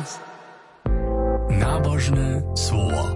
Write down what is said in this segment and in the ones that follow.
nas. Nabożne słowo.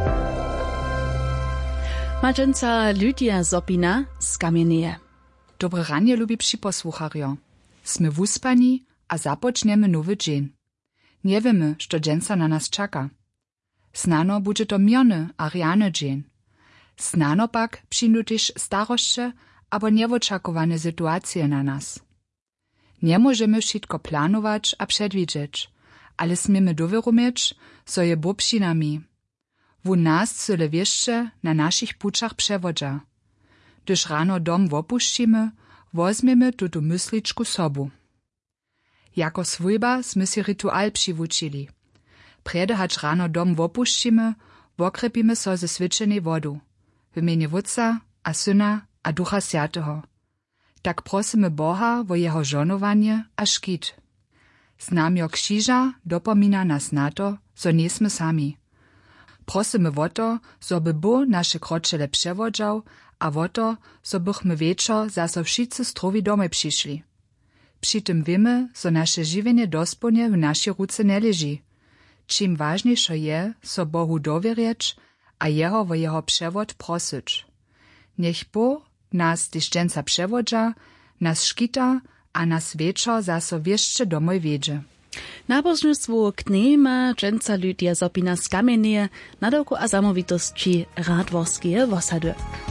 Maczęca Lydia Zopina z Kamienieje. Dobre ranie, lubi przyposłucharjo. Sme wuspani, a zapoczniemy nowy dzień. Nie wiemy, što dżęca na nas czeka. Snano będzie to miony a riany dzień. Snano pak przyjdą też staroście albo nieoczekiwane sytuacje na nas. Nie możemy wszystko planować a przedwidzieć, ale smiemy dowiaromieć, co je Bóg przy nami. W nas cyle wieszcze na naszych puczach przewodza. Gdyż rano dom opuścimy, wozmiemy tutu mysliczku sobu. Jako swójba sme si ritual przywučili. Prede hać rano dom opuścimy, wokrepimy so ze swyczenej wodu. W imieniu Wódca, a Syna, a Ducha Świętego. Tak prosimy Boha wo jeho żonowanie a škit. Znamio krzyża dopomina nas na to, zo niesmy sami. Prosimy o to, zo by Bóg nasze kroczele przewodzał, a o to, zo bychmy wieczor zaso wszyscy zdrowi domoj przyszli. Przy tym wiemy, zo nasze żywienie dosponie w naszej ruce nie leży. Czym ważniejsze je, so Bohu dowierzyć, a jeho o jeho przewod prosić. Niech Bóg nas tyś dżęca przewodza, nas szkita, a nas wieczor zaso wieszcze domoj wiedzie. Nabożnictwo knema dżęca Lydia Zopina z Kamienieje na doku a zamowitości Radworskie Wosady.